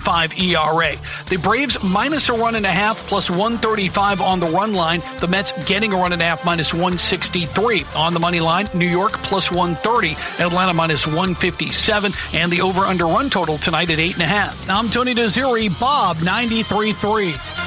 2.95 ERA. The Braves minus a run and a half, plus 135 on the run line. The Mets getting a run and a half, minus 163 on the money line. New York plus 130, Atlanta minus 157, and the over-under run total tonight at 8.5. I'm Tony DeZeri, Bob 93.3.